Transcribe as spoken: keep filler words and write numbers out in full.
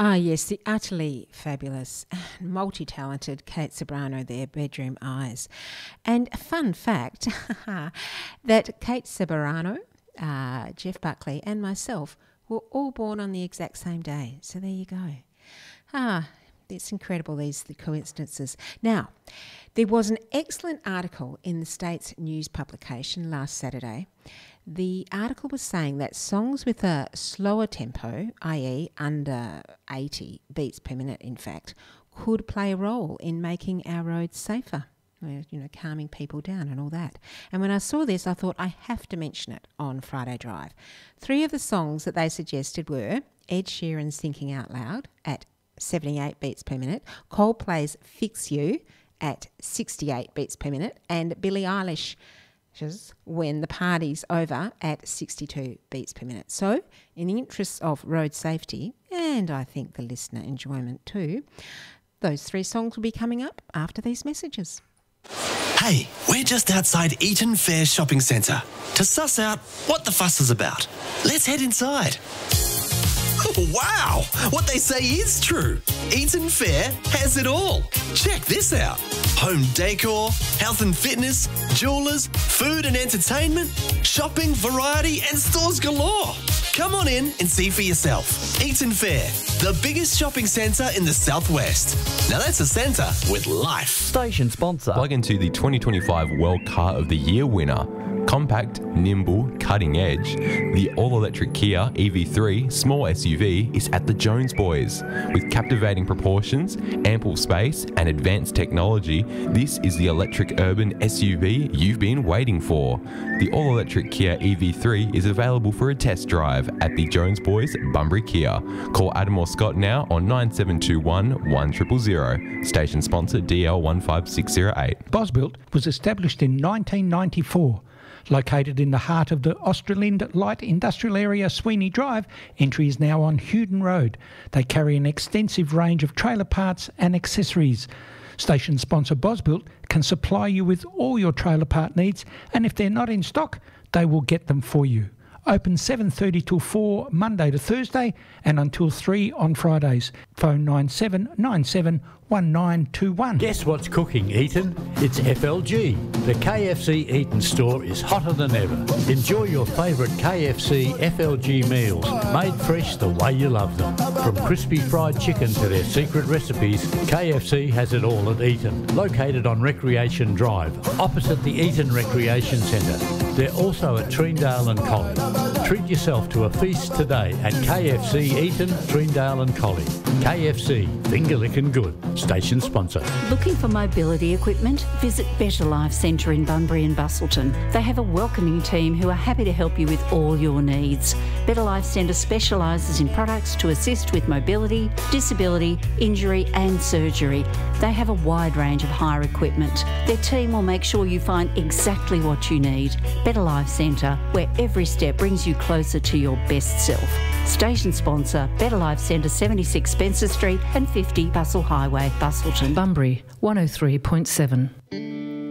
Ah, yes, the utterly fabulous, multi-talented Kate Ceberano there, Bedroom Eyes. And a fun fact that Kate Ceberano, uh, Jeff Buckley and myself were all born on the exact same day. So there you go. Ah, it's incredible, these the coincidences. Now, there was an excellent article in the States news publication last Saturday. The article was saying that songs with a slower tempo, that is under eighty beats per minute in fact, could play a role in making our roads safer, you know, calming people down and all that. And when I saw this, I thought I have to mention it on Friday Drive. Three of the songs that they suggested were Ed Sheeran's Thinking Out Loud at seventy-eight beats per minute, Coldplay's Fix You at sixty-eight beats per minute, and Billie Eilish When the Party's Over at sixty-two beats per minute. So, in the interests of road safety, and I think the listener enjoyment too, those three songs will be coming up after these messages. Hey, we're just outside Eaton Fair Shopping Centre to suss out what the fuss is about. Let's head inside. Wow! What they say is true. Eaton Fair has it all. Check this out. Home decor, health and fitness, jewellers, food and entertainment, shopping, variety and stores galore. Come on in and see for yourself. Eaton Fair, the biggest shopping centre in the southwest. Now that's a centre with life. Station sponsor. Plug into the twenty twenty-five World Car of the Year winner. Compact, nimble, cutting edge, the all-electric Kia E V three small S U V is at the Jones Boys. With captivating proportions, ample space and advanced technology, this is the electric urban S U V you've been waiting for. The all-electric Kia E V three is available for a test drive at the Jones Boys, Bunbury Kia. Call Adam or Scott now on nine seven two one, one zero zero zero. Station sponsor D L one five six zero eight. Bosbuilt was established in nineteen ninety-four. Located in the heart of the Australind Light Industrial Area, Sweeney Drive, entry is now on Hewden Road. They carry an extensive range of trailer parts and accessories. Station sponsor Bosbuilt can supply you with all your trailer part needs, and if they're not in stock, they will get them for you. Open seven thirty till four Monday to Thursday and until three on Fridays. Phone nine seven nine seven one nine two one. Guess what's cooking, Eaton? It's F L G. The K F C Eaton store is hotter than ever. Enjoy your favourite K F C F L G meals, made fresh the way you love them. From crispy fried chicken to their secret recipes, K F C has it all at Eaton. Located on Recreation Drive, opposite the Eaton Recreation Centre. They're also at Treendale and Collie. Treat yourself to a feast today at K F C Eaton, Treendale and Collie. K F C, finger licking good. Station sponsor. Looking for mobility equipment? Visit Better Life Centre in Bunbury and Bustleton. They have a welcoming team who are happy to help you with all your needs. Better Life Centre specialises in products to assist with mobility, disability, injury and surgery. They have a wide range of hire equipment. Their team will make sure you find exactly what you need. Better Life Centre, where every step brings you closer to your best self. Station sponsor, Better Life Centre, seventy-six Spencer Street and fifty Bustle Highway, Bustleton. Bunbury, one oh three point seven.